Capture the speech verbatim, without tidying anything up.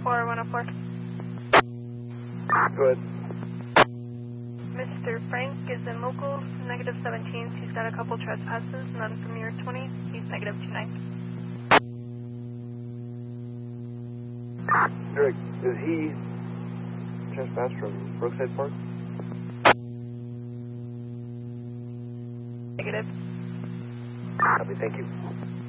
four one oh four. Go ahead. Mister Frank is in locals, negative seventeen. He's got a couple trespasses, none from year twenty. He's negative two nine. Eric, is he trespass from Brookside Park? Negative. Copy, thank you.